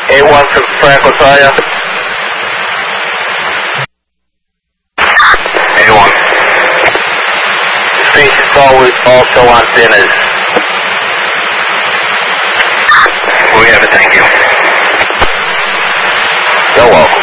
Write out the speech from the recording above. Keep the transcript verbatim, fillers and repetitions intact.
A one from Franco, Saya. A one. Station's always also on thinners. We have it, thank you. You're welcome.